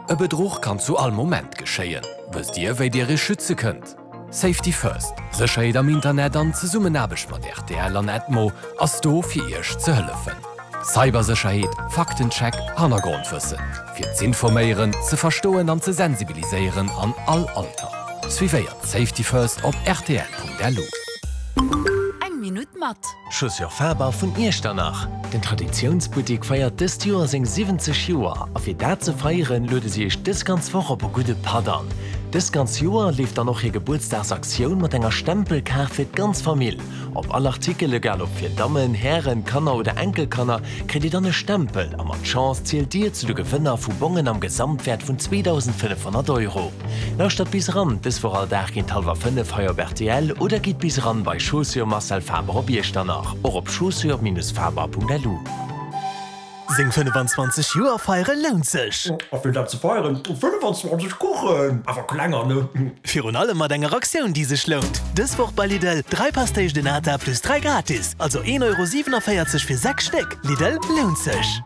E Betrug kann zu all Moment geschehen. Wisst ihr, wie ihr schützen könnt? Safety First. Sicherheit am Internet an zusammen mit RTL und Edmo als do für euch zu helfen. Cybersicherheit, Faktencheck, Hintergrundwissen. Für zu informieren, zu verstehen und zu sensibilisieren an all Alter. Suiviert Safety First auf rtl.lu. Minute mat. Chaussure Faber vun Ersternach. Den Traditionsbutik feiert dis Jahr seg 70 Joer. A fir dat ze feieren löde sie ich dis ganz Woche op gute Padern. Dis ganz Joer lief da noch ihr Geburtstagsaktion mat enger Stempelkar fir ganz Familie. Op alle Artikel, egal ob fir Damen, Herren, Kanner oder Enkelkanner, kriegt ihr dann e Stempel. A mat Chance zählt dir zu de Gewinner vu Bongen am Gesamtwert vun 2500 €. Lauscht bis ran, bis vor all Dach in Talwa 5 Feuer RTL oder geht bis ran bei Chaussure Marcel Faber op danach oder op chaussure-faber.lu. Sing 25 Joer feiere lohnt sich. Auf will dat ze feieren? 25 Kuchen. Aber kleiner, ne? Für und alle mal deine Aktion, die sich lohnt. Das Woche bei Lidl 3 Pastéis de Nata plus 3 gratis. Also 1,47 € für 6 Stück. Lidl lohnt sich.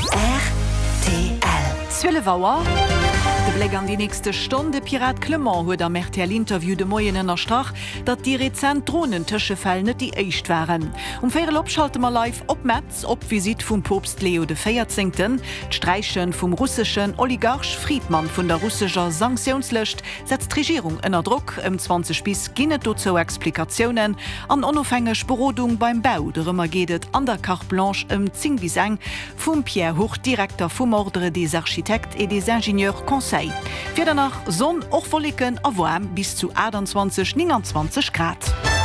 RTL. Zwillevauer. De Blick an die nächste Stunde. Pirat Clement huet am RTL-Interview de Moienenner Strach, dat die rezent Drohnentëschefäll net die echt waren. Féiere opschalte mal live op Metz op Visit vum Popst Leo XIV. D'Streichen vum russischen Oligarch Friedmann vun der russischer Sanktionslecht setzt Regierung ënner Druck 20 bis ginnet dozo Explikationen an onofhängeg Berodung beim Bau. Derëmmer gedet an der Carte Blanche 10 bis 1 vum Pierre Hoch, Direktor vum Ordre des Architectes et des Ingenieurs Conseil. Für danach Sonn och Wolken a warm bis zu 28-29 Grad.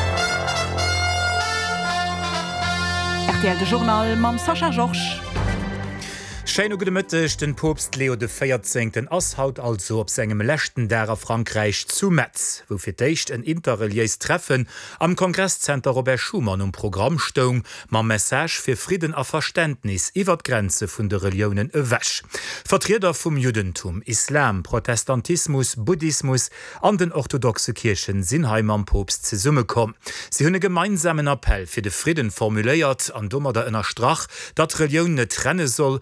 RTL de Journal mam Sascha Georges. Schein gute Mëttech den Popst Leo XIV. Ass haut also op segem Lächten derer Frankreich zu Metz, wo fir d'éicht en interreliéis Treffen am Kongresscenter Robert Schumann Programmstung ma Message fir Frieden a Verständnis iwwer d'Grenze vun de Religionen ewäch. Vertreter vum Judentum, Islam, Protestantismus, Buddhismus an den orthodoxe Kirchen sinn heim am Popst ze Summe kom. Sie hunn e gemeinsamen Appell fir de Frieden formuléiert an dummer der ënner Strach, dat Religion net trenne soll,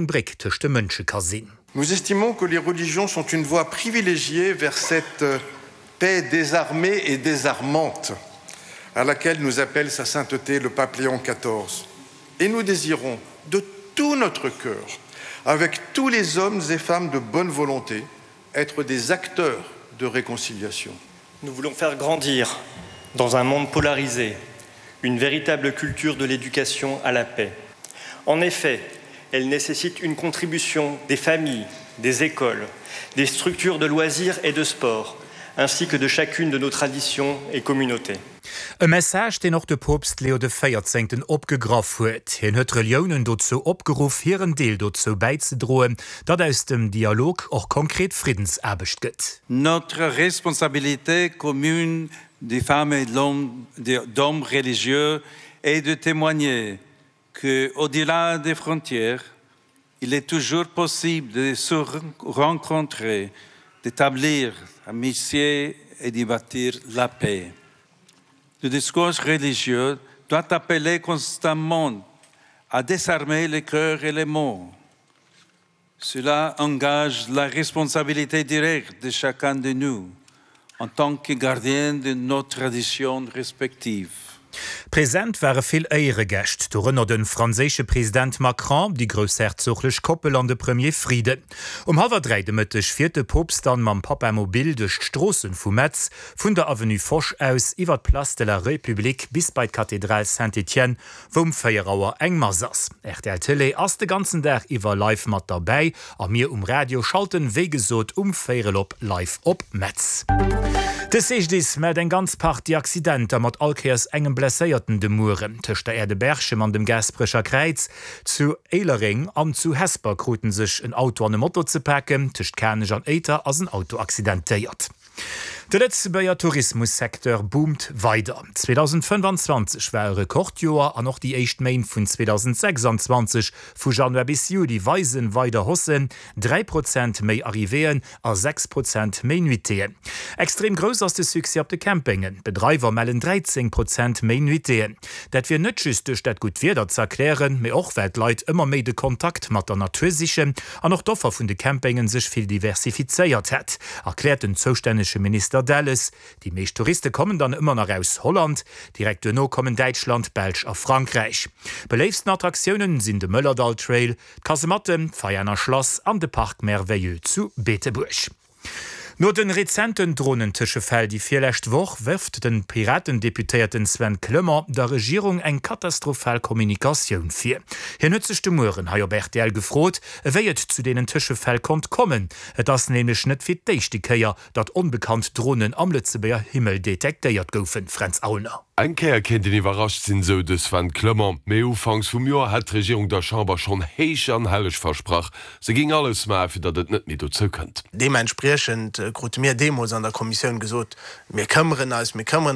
Nous estimons que les religions sont une voie privilégiée vers cette paix désarmée et désarmante à laquelle nous appelle sa sainteté le pape Léon XIV. Et nous désirons de tout notre cœur, avec tous les hommes et femmes de bonne volonté, être des acteurs de réconciliation. Nous voulons faire grandir, dans un monde polarisé, une véritable culture de l'éducation à la paix. En effet, elle nécessite une contribution des familles, des écoles, des structures de loisirs et de sport, ainsi que de chacune de nos traditions et communautés. E Message, den auch de Popst Leo XIV. Opgegraf huet. Hin huet Religionen dozo opgeruf, hiren Deel dozo beizedroen, dat aus dem Dialog auch konkret Friedenserbecht gëtt. Notre responsabilité commune des femmes et d'hommes religieux est de témoigner qu'au-delà des frontières, il est toujours possible de se rencontrer, d'établir amitié et d'y bâtir la paix. Le discours religieux doit appeler constamment à désarmer les cœurs et les mots. Cela engage la responsabilité directe de chacun de nous en tant que gardien de nos traditions respectives. Präsent wäre viel Ehre gächt, dorënner den franzésche Präsident Macron, die grösserzochlech Koppel an de Premier Friede. Halber Mëttech vierte Popst an mam Papamobil duch d'Strossen vu Metz, vun der Avenue Foch aus iwwer Place de la République bis bei Kathedral Saint-Étienne, wom Féierauer engmar sass. RTL Télé ass de ganzen Dag iwwer live mat dabei, a mir Radio schalten wegesot Féierelop live op Metz. Des ich dis mat en ganz Part die Accidenter mat Alkeiers engem blesséierten de Muren, tëcht der Erdebergchem an dem Gasprecher Kreiz, zu Eilering an zu Hesper kruten sech en Auto an de Motto ze packen, tëcht Kerneg an Eiter ass een Auto accidentéiert. Der letzte Bayer Tourismussektor boomt weiter. 2025 war Rekordjahr an noch die echt Main von 2026 von Januar bis Juli weisen weiter hossen 3% mehr arrivieren als 6% mehr Nuiteen. Extrem groß aus der Success auf den Campingen. Betreiber melden 13% mehr Nuiteen. Das wir nicht just durch das gut Wetter zu erklären, mehr auch weil Leute immer mehr den Kontakt mit der Natur sichern und auch Dörfer von den Campingen sich viel diversifiziert hat, erklärt den zuständige Minister Dallas. Die meisten Touristen kommen dann immer noch aus Holland, direkt no kommen Deutschland, Belgien und Frankreich. Beliebsten Attraktionen sind der Möllerdal Trail, Kasematte, Feierner Schloss und der Parc Merveilleux zu Beteburg. Nur den rezenten Drohnentischefell die vierlecht woch wirft den Piratendeputierten Sven Klömmer der Regierung eng katastrophal Kommunikation fir. Hier nützchte Muren ha Bertel gefrot, wéiet zu denen Tischefell kont kommen. Et das nämlich net wie deichtikeier, dat unbekannt Drohnen am Lützebeer Himmel detekteiert goufen Franz Auner. Ein Käier kennt den überrascht sinn so des Sven Klömmer. Me ufangs vum Joer hat die Regierung der Chamber schon heich an hellech versprach. Se ging alles ma fir dat et net mit zo könnt. Dementsprechend grot mir Demos an der Kommission gesot. Mir këmmeren als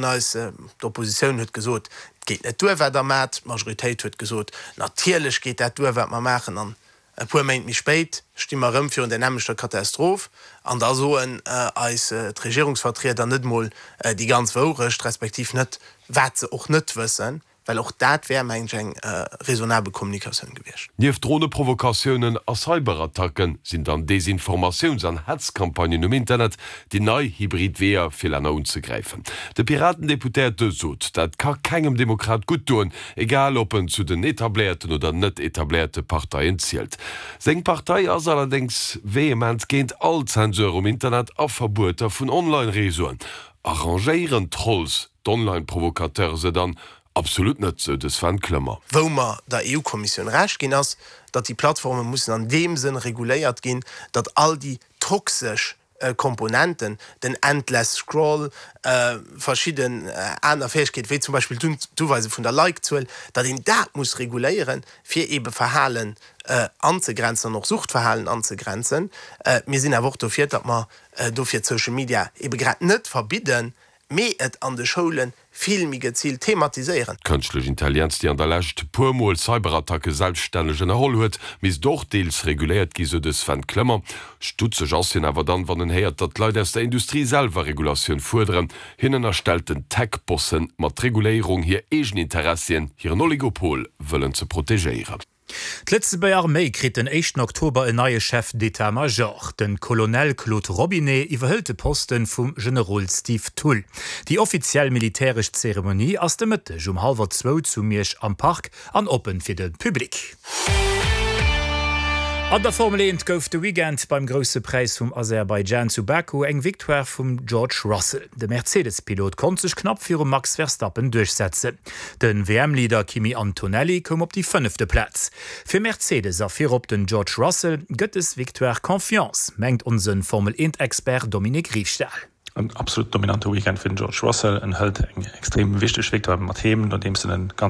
d'Opposition huet gesot. Geht net duwer der Mat, Majoritéit huet gesot. Natierlech geht dat duwer man machen an. Puer meint mich spéit, stimmer ëm fir den nämlichchte Katastroph, an da so als Regierungsvertreter net moll die ganz worecht respektiv net wat ze och net wëssen, weil auch dat wär eng raisonable Kommunikation gewircht. Nief Drohneprovokationen a Cyberattacken sind an Desinformations- an Hetzkampagnen im Internet, die neu Hybridwehr fir an unzugreifen. De Piratendeputierte sot, dat kann keinem Demokrat gut tun, egal ob zu den etablierten oder net etablierte Parteien zielt. Seng Partei as allerdings vehement géint all Zensur Internet a Verboter vun Online-Resoen. Arrangeieren Trolls d'Online-Provokateur se dann absolut net so des Fanklemmer. Wo man der EU-Kommission recht gin ass, dat die Plattformen mussssen an dem Sinn reguléiert gin, dat all die toxisch Komponenten, den Endless Scroll, verschieden aner Fähigkeit, wie zum Beispiel zuweise vun der Like-Zuel, dat den dat muss regulieren, fir eben Verhalen anzugrenzen, noch Suchtverhalen anzugrenzen. Mir sinn erwo dofir, dat man dofir Social Media eben grad net verbieden, me et an de Schulen viel gezielt thematiseieren. Künstliche Intelligenz, die an der Lächt purmol Cyberattacke selbstständig erhol huet, mis doch deels reguliert gise des Sven Klömmer. Stutzeg assinn awer dann wann den heiert, dat Leute aus der Industrie selber Regulation forderen, hinnen erstellten Tech-Bossen mat Regulierung hier egen Interessien hier ein Oligopol wollen ze protegeieren. D'letze bei Armee krit den 1. Oktober en neue Chef d'État-Major, den Colonel Claude Robinet iwwerhëllte Posten vum General Steve Tull. Die offiziell militärisch Zeremonie ass de Mëtteg 1:30 zu Miersch am Park an Open fir den Publikum. An der Formel 1 gouf de Weekend beim grosse Preis vum Aserbaidschan zu Baku eng Victoire vum George Russell. De Mercedes-Pilot kon sech knapp fir Max Verstappen durchsetzen. Den WM-Leader Kimi Antonelli kom op die 5. Platz. Fir Mercedes a fir op den George Russell gëtt es Victoire Confiance, mengt unseren Formel 1-Expert Dominik Riefstahl. Ein absolut dominanter Weekend für den George Russell, en hëlt eng extrem wichtig Victoire mat Themen, an dem se den ganz